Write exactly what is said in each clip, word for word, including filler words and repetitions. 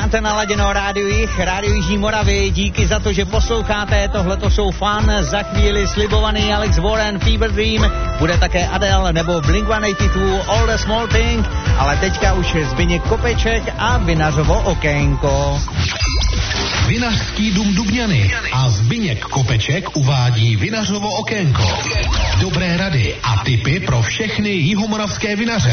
Máte naladěno Rádio Jih, Rádio Jižní Moravy, díky za to, že posloucháte, tohleto jsou Fun, za chvíli slibovaný Alex Warren, Fever Dream, bude také Adele nebo Blink sto osmdesát dva, All the Small Thing, ale teďka už Zbyněk Kopeček a Vinařovo okénko. Vinařský dům Dubňany a Zbyněk Kopeček uvádí Vinařovo okénko. Dobré rady a tipy pro všechny jihomoravské vinaře.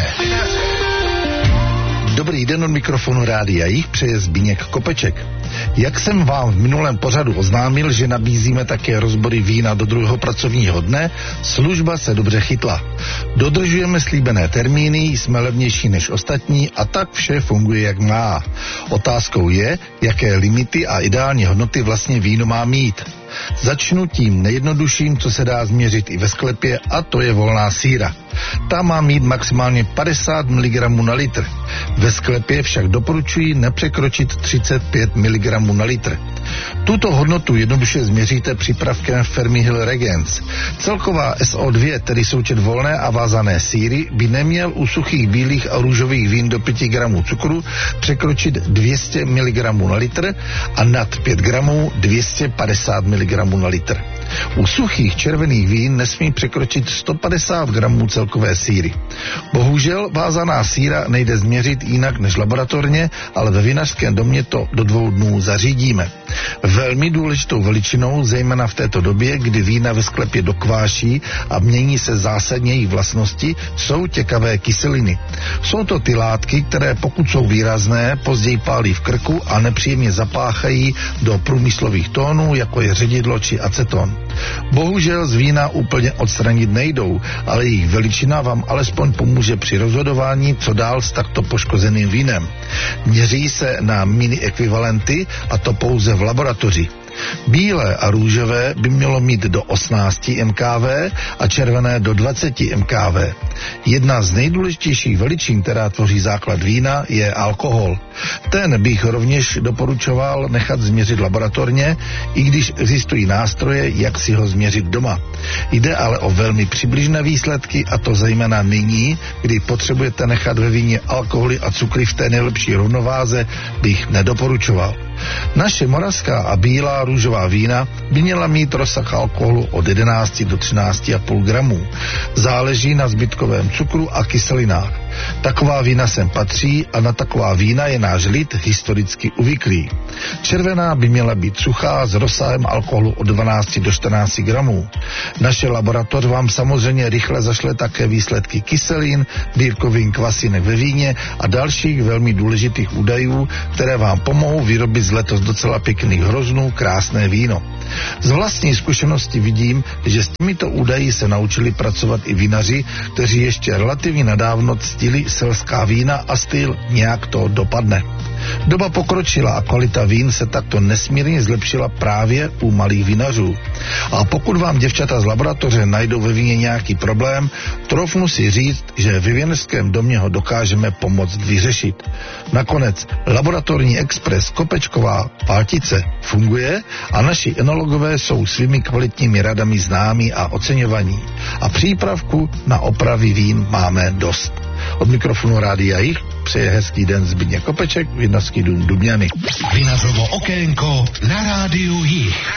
Dobrý den, od mikrofonu Rádia Jih přeje Zbyněk Kopeček. Jak jsem vám v minulém pořadu oznámil, že nabízíme také rozbory vína do druhého pracovního dne, služba se dobře chytla. Dodržujeme slíbené termíny, jsme levnější než ostatní a tak vše funguje jak má. Otázkou je, jaké limity a ideální hodnoty vlastně víno má mít. Začnu tím nejjednodušším, co se dá změřit i ve sklepě, a to je volná síra. Ta má mít maximálně padesát miligramů na litr. Ve sklepě však doporučuji nepřekročit třicet pět miligramů na litr. Tuto hodnotu jednoduše změříte přípravkem Fermi Hill Regens. Celková S O dva, tedy součet volné a vázané síry, by neměl u suchých bílých a růžových vín do pět gramů cukru překročit dvě stě miligramů na litr a nad pět gramů dvě stě padesát miligramů na litr. U suchých červených vín nesmí překročit sto padesát gramů celkové síry. Bohužel vázaná síra nejde změřit jinak než laboratorně, ale ve vinařském domě to do dvou dnů zařídíme. Velmi důležitou veličinou, zejména v této době, kdy vína ve sklepě dokváší a mění se zásadně jejich vlastnosti, jsou těkavé kyseliny. Jsou to ty látky, které pokud jsou výrazné, později pálí v krku a nepříjemně zapáchají do průmyslových tónů, jako je ředidlo či aceton. Bohužel z vína úplně odstranit nejdou, ale jejich veličina vám alespoň pomůže při rozhodování, co dál s takto poškozeným vínem. Měří se na mini ekvivalenty, a to pouze v laboratoři. Bílé a růžové by mělo mít do osmnáct mikrogram a červené do dvacet mikrogram. Jedna z nejdůležitějších veličin, která tvoří základ vína, je alkohol. Ten bych rovněž doporučoval nechat změřit laboratorně, i když existují nástroje, jak si ho změřit doma. Jde ale o velmi přibližné výsledky, a to zejména nyní, kdy potřebujete nechat ve víně alkoholy a cukry v té nejlepší rovnováze, bych nedoporučoval. Naše moravská a bílá růžová vína by měla mít rozsah alkoholu od jedenáct do třináct celá pět gramů. Záleží na zbytkovém cukru a kyselinách. Taková vína sem patří a na taková vína je náš lid historicky uvyklý. Červená by měla být suchá s rozsahem alkoholu od dvanáct do čtrnáct gramů. Naše laboratoř vám samozřejmě rychle zašle také výsledky kyselin, bílkovin, kvasinek ve víně a dalších velmi důležitých údajů, které vám pomohou vyrobit z letos docela pěkných hroznů krásné víno. Z vlastní zkušenosti vidím, že s těmito údaji se naučili pracovat i vinaři, kteří ještě relativně nadávno ctili selská vína a styl nějak to dopadne. Doba pokročila a kvalita vín se takto nesmírně zlepšila právě u malých vinařů. A pokud vám děvčata z laboratoře najdou ve víně nějaký problém, troufnu si říct, že ve vinařském domě ho dokážeme pomoct vyřešit. Nakonec laboratorní expres Kopečková Paltice funguje a naši enologové jsou svými kvalitními radami známí a oceňovaní. A přípravku na opravy vín máme dost. Od mikrofonu Rádia Jih přeje hezký den Zbyněk Kopeček, Vinařský dům Dubňany. Vinařovo okénko na Rádiu Jih.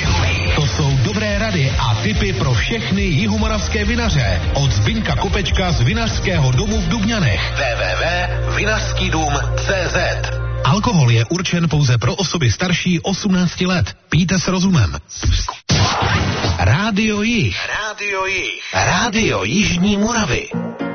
To jsou dobré rady a tipy pro všechny jihomoravské vinaře. Od Zbyňka Kopečka z Vinařského domu v Dubňanech. w w w tečka vinařský dům tečka cé zet. Alkohol je určen pouze pro osoby starší osmnácti let. Pijte s rozumem. Rádio Jih. Rádio Jih. Rádio Jižní Moravy.